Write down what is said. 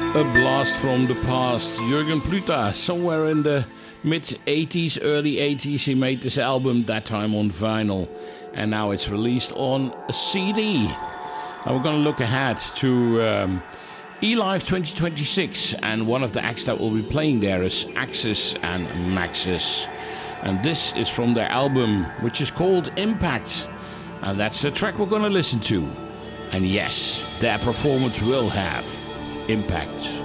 A blast from the past. Jürgen Plüter, somewhere in the mid-80s, early 80s, he made this album, that time on vinyl. And now it's released on a CD. Now we're going to look ahead to eLive 2026. And one of the acts that will be playing there is Axis and Maxis. And this is from their album, which is called Impact. And that's the track we're going to listen to. And yes, their performance will have impact.